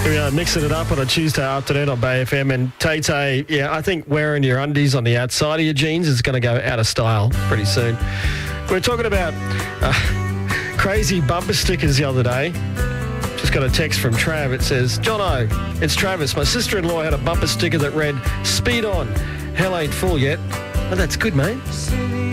We are mixing it up on a Tuesday afternoon on Bay FM. And Tay, yeah, I think wearing your undies on the outside of your jeans is going to go out of style pretty soon. We're talking about crazy bumper stickers the other day. Just got a text from Trav. It says, Jono, it's Travis. My sister-in-law had a bumper sticker that read, "Speed on. Hell ain't full yet." Oh, that's good, mate.